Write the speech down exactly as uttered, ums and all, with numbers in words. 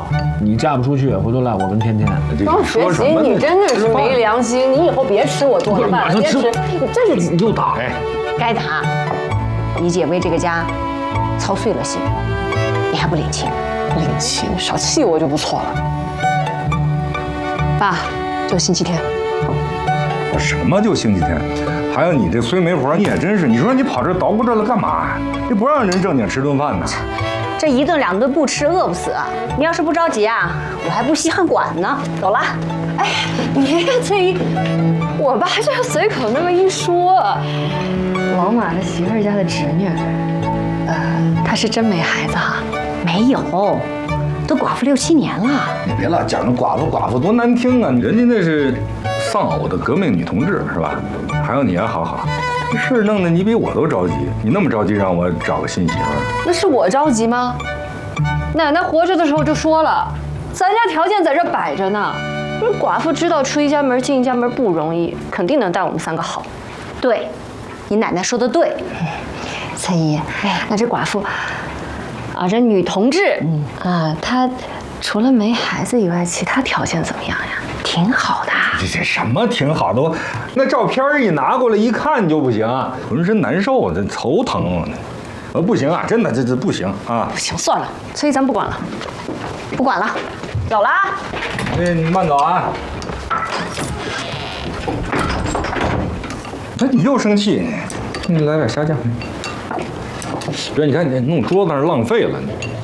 你嫁不出去，回头赖我跟天天。 张学习，你真的是没良心！你以后别吃我做的饭，别吃，你这是又打哎， 该打。你姐为这个家操碎了心，你还不领情？领情，少气我就不错了。爸，就星期天。 什么就星期天？还有你这衰媒婆，你也真是，你说你跑这捣鼓这了干嘛？你不让人正经吃顿饭呢？ 这一顿两顿不吃，饿不死啊！你要是不着急啊，我还不稀罕管呢。走了。 哎，别崔姨，我爸这随口那么一说，老马的媳妇儿家的侄女，呃，她是真没孩子哈？ 没有，都寡妇六七年了。 你别老讲着寡妇寡妇多难听啊！人家那是丧偶的革命女同志是吧？还有你啊，好好。这事弄得你比我都着急，你那么着急让我找个新媳妇儿？ 那是我着急吗？奶奶活着的时候就说了，咱家条件在这摆着呢。寡妇知道出一家门进一家门不容易，肯定能带我们三个好。 对，你奶奶说的对。 翠姨，那这寡妇啊，这女同志，嗯啊，她除了没孩子以外，其他条件怎么样呀？挺好的。 这这什么挺好的？我那照片一拿过来一看就不行，浑身难受，这头疼。呃，不行啊，真的这这不行啊！ 不行，算了，崔姨，咱不管了，不管了，走了啊。 哎，你慢走啊！哎，你又生气？你来点虾酱。对，你看你弄桌子上浪费了。